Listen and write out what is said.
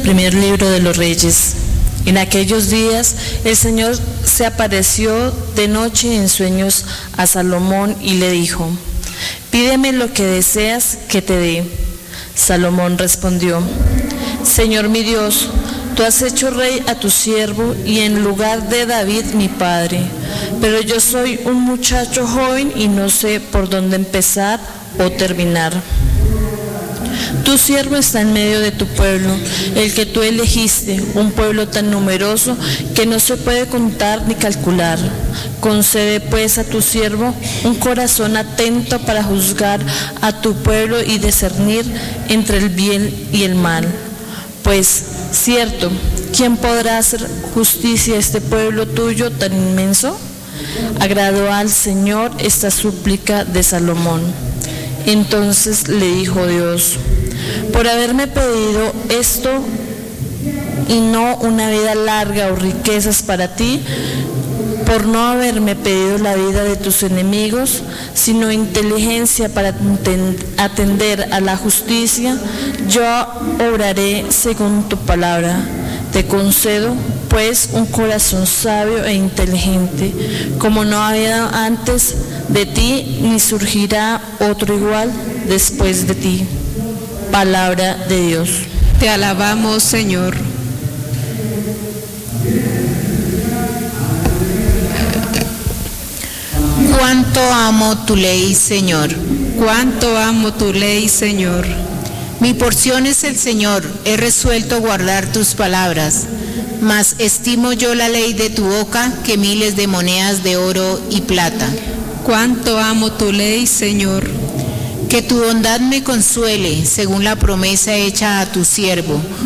Primer libro de los Reyes. En aquellos días el Señor se apareció de noche en sueños a Salomón y le dijo: «Pídeme lo que deseas que te dé». Salomón respondió: «Señor mi Dios, tú has hecho rey a tu siervo y en lugar de David mi padre, pero yo soy un muchacho joven y no sé por dónde empezar o terminar. Tu siervo está en medio de tu pueblo, el que tú elegiste, un pueblo tan numeroso que no se puede contar ni calcular. Concede pues a tu siervo un corazón atento para juzgar a tu pueblo y discernir entre el bien y el mal. Pues, cierto, ¿quién podrá hacer justicia a este pueblo tuyo tan inmenso?». Agradó al Señor esta súplica de Salomón. Entonces le dijo Dios: «Por haberme pedido esto y no una vida larga o riquezas para ti, por no haberme pedido la vida de tus enemigos, sino inteligencia para atender a la justicia, yo obraré según tu palabra. Te concedo, pues, un corazón sabio e inteligente, como no había antes de ti, ni surgirá otro igual después de ti». Palabra de Dios. Te alabamos, Señor. Cuánto amo tu ley, Señor. Cuánto amo tu ley, Señor. Mi porción es el Señor, he resuelto guardar tus palabras. Mas estimo yo la ley de tu boca que miles de monedas de oro y plata. Cuánto amo tu ley, Señor. Que tu bondad me consuele, según la promesa hecha a tu siervo.